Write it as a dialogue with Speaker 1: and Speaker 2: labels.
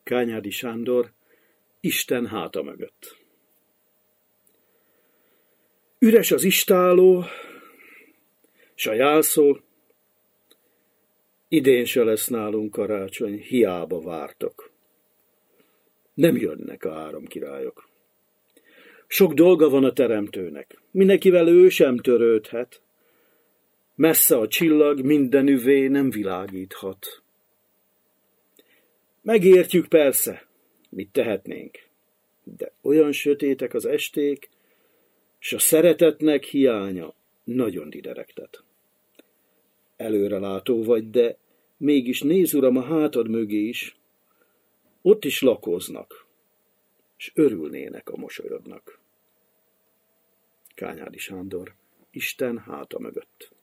Speaker 1: Kányádi Sándor, Isten háta mögött. Üres az istálló, s a jelszó, idén se lesz nálunk karácsony, hiába vártok. Nem jönnek a áramkirályok. Sok dolga van a teremtőnek, mindenkivel ő sem törődhet. Messze a csillag, minden üvé nem világíthat. Megértjük persze, mit tehetnénk, de olyan sötétek az esték, s a szeretetnek hiánya nagyon diderektet. Előrelátó vagy, de mégis nézz, uram, a hátad mögé is, ott is lakoznak, s örülnének a mosolyodnak. Kányádi Sándor, Isten háta mögött.